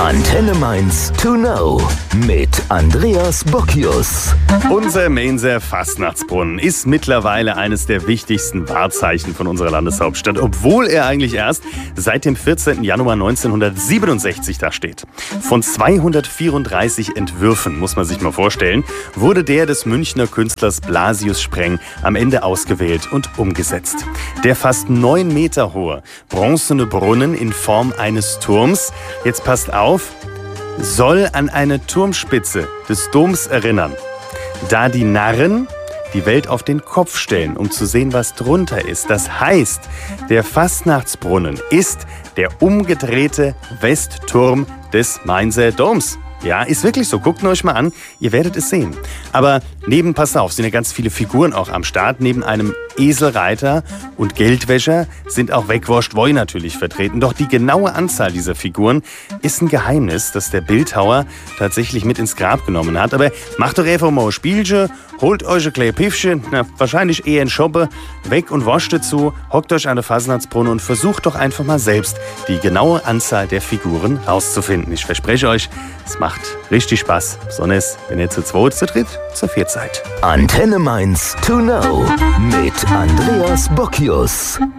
Antenne Mainz to know mit Andreas Bockius. Unser Mainzer Fastnachtsbrunnen ist mittlerweile eines der wichtigsten Wahrzeichen von unserer Landeshauptstadt, obwohl er eigentlich erst seit dem 14. Januar 1967 da steht. Von 234 Entwürfen, muss man sich mal vorstellen, wurde der des Münchner Künstlers Blasius Spreng am Ende ausgewählt und umgesetzt. Der fast 9 Meter hohe bronzene Brunnen in Form eines Turms, jetzt passt auf, soll an eine Turmspitze des Doms erinnern. Da die Narren die Welt auf den Kopf stellen, um zu sehen, was drunter ist. Das heißt, der Fastnachtsbrunnen ist der umgedrehte Westturm des Mainzer Doms. Ja, ist wirklich so. Guckt ihn euch mal an, ihr werdet es sehen. Aber passt auf, sind ja ganz viele Figuren auch am Start. Neben einem Eselreiter und Geldwäscher sind auch Wegwurscht-Woi natürlich vertreten. Doch die genaue Anzahl dieser Figuren ist ein Geheimnis, das der Bildhauer tatsächlich mit ins Grab genommen hat. Aber macht doch einfach mal ein Spielchen, holt euch ein kleines Piffchen, wahrscheinlich eher ein Schoppe, weg und wascht dazu, hockt euch an der Fastnachtsbrunnen und versucht doch einfach mal selbst die genaue Anzahl der Figuren rauszufinden. Ich verspreche euch, es macht richtig Spaß, besonders wenn ihr zu zweit, zu dritt, zu viert seid. Antenne Mainz to know mit Andreas Bockius.